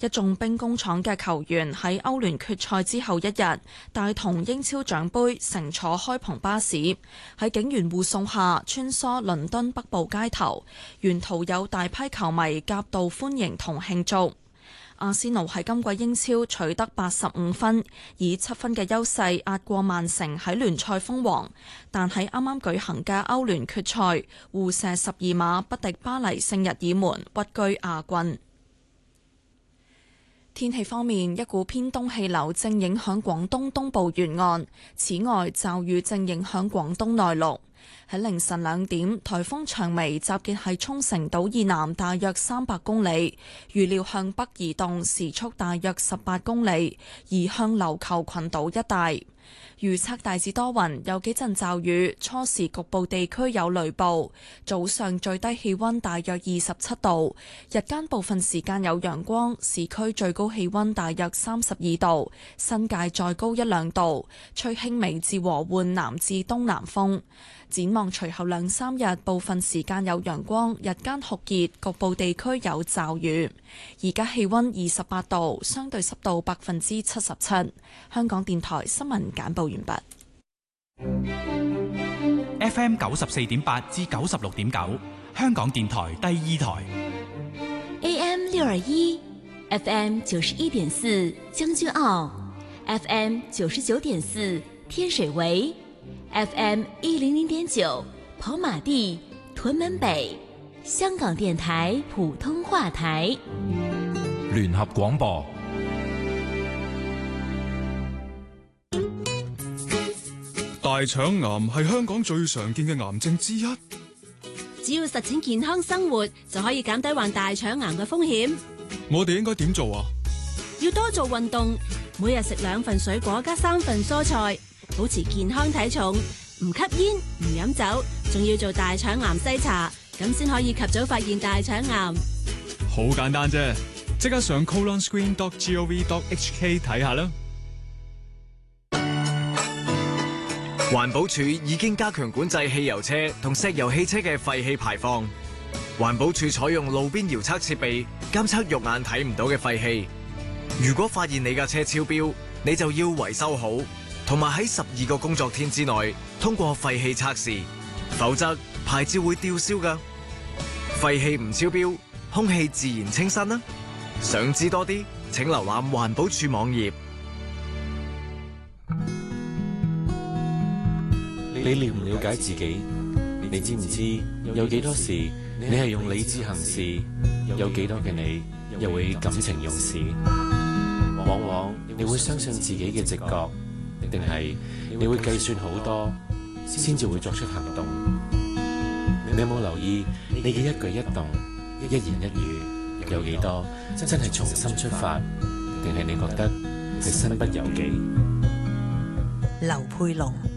一眾兵工廠嘅球員喺歐聯決賽之後一日，帶同英超獎杯乘坐開篷巴士，喺警員護送下穿梭倫敦北部街頭，沿途有大批球迷夾道歡迎同慶祝。阿仙奴喺今季英超取得85分，以7分嘅優勢壓過曼城喺聯賽封王，但喺啱啱舉行嘅歐聯決賽，互射12碼不敵巴黎聖日耳門，屈居亞軍。天氣方面，一股偏東氣流正影響廣東東部沿岸，此外驟雨正影響廣東內陸。喺凌晨2點，颱風長薇集結喺沖繩島以南大約300公里，預料向北移動，時速大約18公里，移向琉球群島一帶。預測大致多雲，有幾陣驟雨，初時局部地區有雷暴。早上最低氣溫大約27度，日間部分時間有陽光，市區最高氣溫大約32度，新界再高1-2度，吹輕微至和緩南至東南風。展望隨後2-3日，部分時間有陽光，日間酷熱，局部地區有驟雨。而家氣溫28度，相對濕度77%。香港電台新聞簡報完畢。 FM 94.8至96.9，香港電台第2台。 AM 621 FM 91.4將軍澳 FM 99.4天水圍FM 100.9跑馬地屯門北，香港電台普通話台。 聯合廣播。 大腸癌係香港最常見嘅癌症之一。 只要實踐健康生活，就可以減低患大腸癌嘅風險。 我哋應該點做啊？ 要多做運動，每日食2份水果加3份蔬菜，保持健康體重，唔吸煙唔飲酒，仲要做大腸癌篩查，咁先可以及早發現大腸癌。 好簡單啫，即刻上 colonscreen.gov.hk 睇下啦。 環保署已經加強管制汽油車同石油汽車嘅廢氣排放。環保署採用路邊遙測設備監測肉眼睇唔到嘅廢氣。如果發現你架車超標，你就要維修好，同埋喺12個工作天之內通過廢氣測試，否則牌照會吊銷㗎。廢氣唔超標，空氣自然清新啦。想知多啲，請瀏覽環保署網頁。 你了唔了解自己？你知唔知有幾多時你係用理智行事，有幾多嘅你又會感情用事？往往你會相信自己嘅直覺，定係你會計算好多先至會作出行動？你有冇留意你嘅一舉一動、一言一語有幾多真係從心出發，定係你覺得係身不由己？ 劉佩龍。